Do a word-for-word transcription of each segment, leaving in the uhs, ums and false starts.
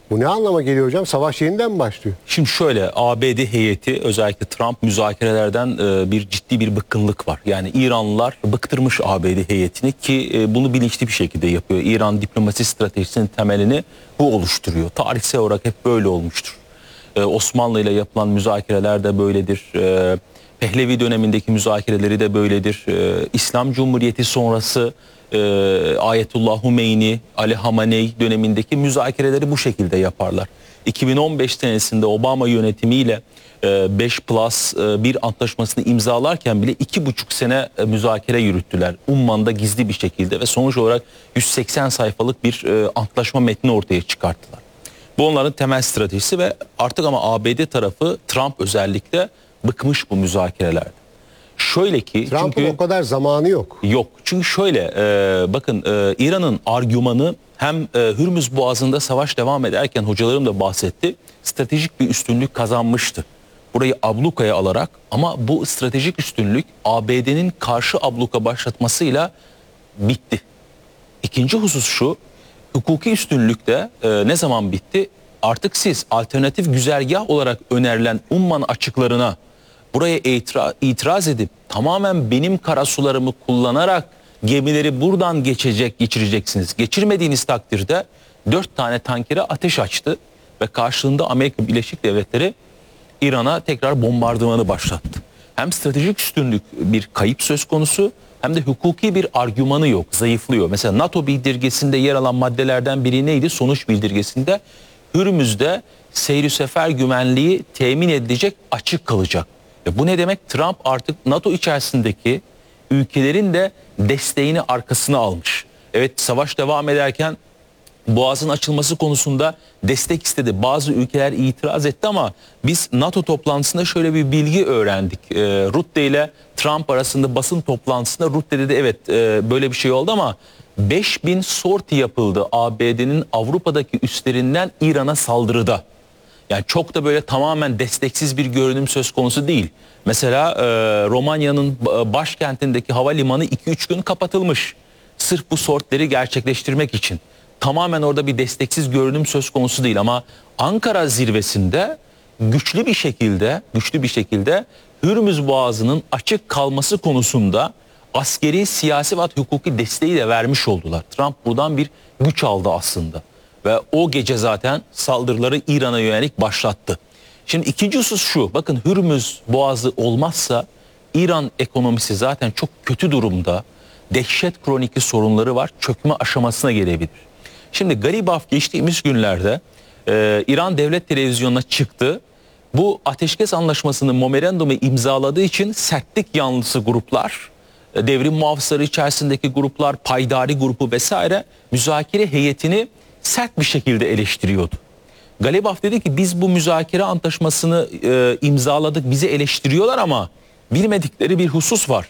Bu ne anlama geliyor hocam? Savaş yeniden mi başlıyor? Şimdi şöyle, A B D heyeti özellikle Trump müzakerelerden e, bir ciddi bir bıkkınlık var. Yani İranlılar bıktırmış A B D heyetini ki e, bunu bilinçli bir şekilde yapıyor. İran diplomasi stratejisinin temelini bu oluşturuyor. Tarihsel olarak hep böyle olmuştur. E, Osmanlı ile yapılan müzakereler de böyledir. E, Pehlevi dönemindeki müzakereleri de böyledir. E, İslam Cumhuriyeti sonrası e, Ayetullah Humeyni, Ali Hamaney dönemindeki müzakereleri bu şekilde yaparlar. iki bin on beş senesinde Obama yönetimiyle e, beş plus bir antlaşmasını imzalarken bile iki buçuk sene e, müzakere yürüttüler. Umman'da gizli bir şekilde ve sonuç olarak yüz seksen sayfalık bir e, antlaşma metni ortaya çıkarttılar. Bu onların temel stratejisi ve artık ama A B D tarafı, Trump özellikle bıkmış bu müzakerelerde. Şöyle ki Trump'ın çünkü o kadar zamanı yok. yok. Çünkü şöyle e, bakın e, İran'ın argümanı hem e, Hürmüz Boğazı'nda savaş devam ederken hocalarım da bahsetti. Stratejik bir üstünlük kazanmıştı. Burayı ablukaya alarak, ama bu stratejik üstünlük A B D'nin karşı abluka başlatmasıyla bitti. İkinci husus şu, hukuki üstünlük de e, ne zaman bitti? Artık siz alternatif güzergah olarak önerilen Umman açıklarına buraya itira itiraz edip tamamen benim karasularımı kullanarak gemileri buradan geçecek, geçireceksiniz. Geçirmediğiniz takdirde dört tane tankere ateş açtı ve karşılığında Amerika Birleşik Devletleri İran'a tekrar bombardımanı başlattı. Hem stratejik üstünlük bir kayıp söz konusu, hem de hukuki bir argümanı yok, zayıflıyor. Mesela NATO bildirgesinde yer alan maddelerden biri neydi? Sonuç bildirgesinde Hürmüz'de seyri sefer güvenliği temin edilecek, açık kalacak. E bu ne demek? Trump artık NATO içerisindeki ülkelerin de desteğini arkasına almış. Evet, savaş devam ederken Boğaz'ın açılması konusunda destek istedi. Bazı ülkeler itiraz etti ama biz NATO toplantısında şöyle bir bilgi öğrendik. E, Rutte ile Trump arasında basın toplantısında Rutte dedi evet e, böyle bir şey oldu ama beş bin sorti yapıldı A B D'nin Avrupa'daki üslerinden İran'a saldırıda. Yani çok da böyle tamamen desteksiz bir görünüm söz konusu değil. Mesela e, Romanya'nın başkentindeki havalimanı iki üç gün kapatılmış. Sırf bu sortları gerçekleştirmek için. Tamamen orada bir desteksiz görünüm söz konusu değil ama Ankara zirvesinde güçlü bir şekilde, güçlü bir şekilde Hürmüz Boğazı'nın açık kalması konusunda askeri, siyasi ve hukuki desteği de vermiş oldular. Trump buradan bir güç aldı aslında. Ve o gece zaten saldırıları İran'a yönelik başlattı. Şimdi ikinci husus şu. Bakın, Hürmüz Boğazı olmazsa İran ekonomisi zaten çok kötü durumda. Dehşet kronikli sorunları var. Çökme aşamasına gelebilir. Şimdi Garibaf geçtiğimiz günlerde e, İran Devlet Televizyonu'na çıktı. Bu ateşkes anlaşmasının memorandumu imzaladığı için sertlik yanlısı gruplar, e, devrim muhafızları içerisindeki gruplar, Paydari grubu vesaire müzakere heyetini sert bir şekilde eleştiriyordu. Galibaf dedi ki biz bu müzakere antlaşmasını e, imzaladık, bizi eleştiriyorlar ama bilmedikleri bir husus var.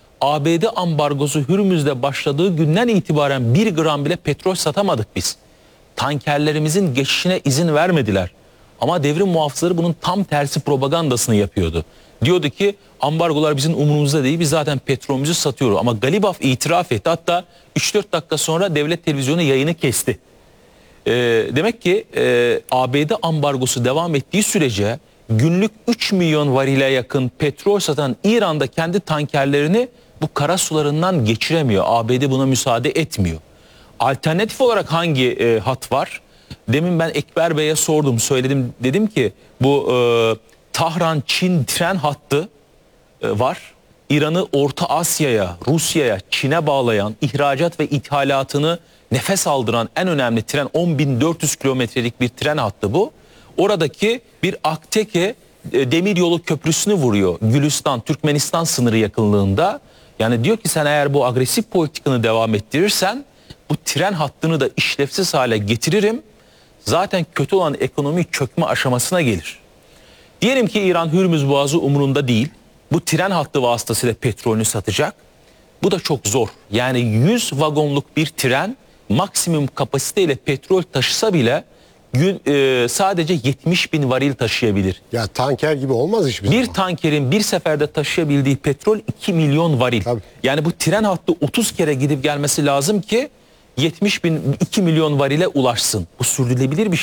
A B D ambargosu Hürmüz'de başladığı günden itibaren bir gram bile petrol satamadık biz. Tankerlerimizin geçişine izin vermediler. Ama devrim muhafızları bunun tam tersi propagandasını yapıyordu. Diyordu ki ambargolar bizim umurumuzda değil, biz zaten petrolümüzü satıyoruz. Ama Galibaf itiraf etti, hatta üç dört dakika sonra devlet televizyonu yayını kesti. Ee, demek ki e, A B D ambargosu devam ettiği sürece günlük üç milyon varile yakın petrol satan İran'da kendi tankerlerini bu kara sularından geçiremiyor. A B D buna müsaade etmiyor. Alternatif olarak hangi e, hat var? Demin ben Ekber Bey'e sordum, söyledim. Dedim ki bu e, Tahran-Çin tren hattı e, var. İran'ı Orta Asya'ya, Rusya'ya, Çin'e bağlayan, ihracat ve ithalatını nefes aldıran en önemli tren, on bin dört yüz kilometrelik bir tren hattı bu. Oradaki bir Akteke e, demiryolu köprüsünü vuruyor. Gülistan, Türkmenistan sınırı yakınlığında. Yani diyor ki sen eğer bu agresif politikanı devam ettirirsen bu tren hattını da işlevsiz hale getiririm. Zaten kötü olan ekonomi çökme aşamasına gelir. Diyelim ki İran Hürmüz Boğazı umurunda değil. Bu tren hattı vasıtasıyla petrolünü satacak. Bu da çok zor. Yani yüz vagonluk bir tren maksimum kapasiteyle petrol taşısa bile gün, e, sadece yetmiş bin varil taşıyabilir. Ya tanker gibi olmaz hiçbir zaman. Bir tankerin bir seferde taşıyabildiği petrol iki milyon varil. Tabii. Yani bu tren hattı otuz kere gidip gelmesi lazım ki yetmiş bin iki milyon varile ulaşsın. Bu sürdürülebilir bir şey.